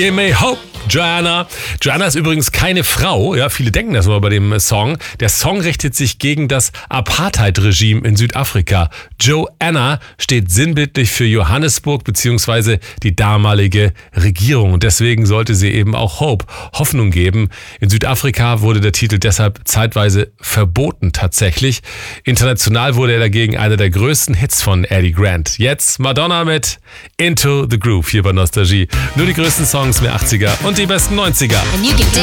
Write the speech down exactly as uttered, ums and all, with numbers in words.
Give me hope, Joanna. Joanna ist übrigens keine Frau. Ja, viele denken das immer bei dem Song. Der Song richtet sich gegen das Apartheid-Regime in Südafrika. Joanna steht sinnbildlich für Johannesburg bzw. die damalige Regierung. Und deswegen sollte sie eben auch Hope, Hoffnung geben. In Südafrika wurde der Titel deshalb zeitweise verboten tatsächlich. International wurde er dagegen einer der größten Hits von Eddie Grant. Jetzt Madonna mit Into the Groove hier bei Nostalgie. Nur die größten Songs mehr achtziger und die besten neunziger.